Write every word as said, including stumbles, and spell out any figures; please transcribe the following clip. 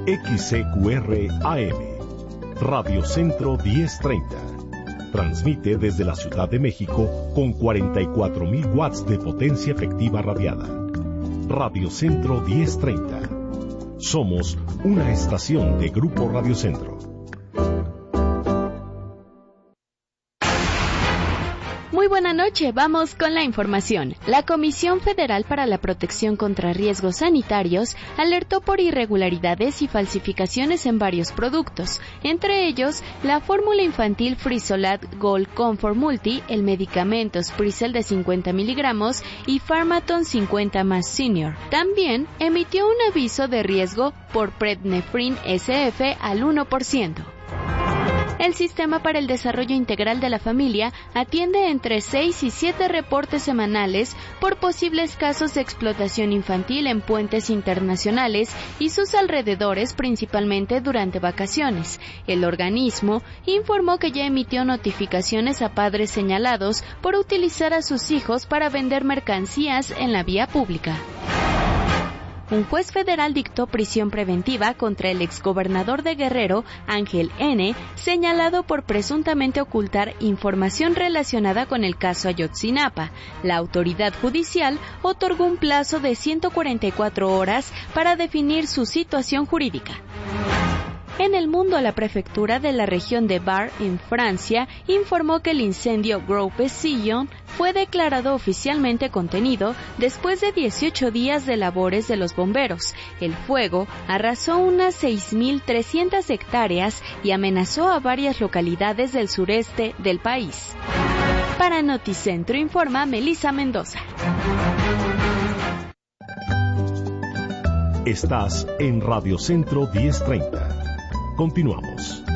X C Q R A M, Radio Centro diez treinta. Transmite desde la Ciudad de México con cuarenta y cuatro mil watts de potencia efectiva radiada. Radio Centro diez treinta. Somos una estación de Grupo Radio Centro. Muy buena noche, vamos con la información. La Comisión Federal para la Protección contra Riesgos Sanitarios alertó por irregularidades y falsificaciones en varios productos, entre ellos la fórmula infantil Frisolat Gold Comfort Multi, el medicamento Sprycel de cincuenta miligramos y Pharmaton cincuenta más Senior. También emitió un aviso de riesgo por Prednefrin S F al uno por ciento. El Sistema para el Desarrollo Integral de la Familia atiende entre seis y siete reportes semanales por posibles casos de explotación infantil en puentes internacionales y sus alrededores, principalmente durante vacaciones. El organismo informó que ya emitió notificaciones a padres señalados por utilizar a sus hijos para vender mercancías en la vía pública. Un juez federal dictó prisión preventiva contra el exgobernador de Guerrero, Ángel N., señalado por presuntamente ocultar información relacionada con el caso Ayotzinapa. La autoridad judicial otorgó un plazo de ciento cuarenta y cuatro horas para definir su situación jurídica. En el mundo, la prefectura de la región de Var, en Francia, informó que el incendio Groupe-Sillon fue declarado oficialmente contenido después de dieciocho días de labores de los bomberos. El fuego arrasó unas seis mil trescientas hectáreas y amenazó a varias localidades del sureste del país. Para Noticentro informa Melissa Mendoza. Estás en Radio Centro diez treinta. Continuamos.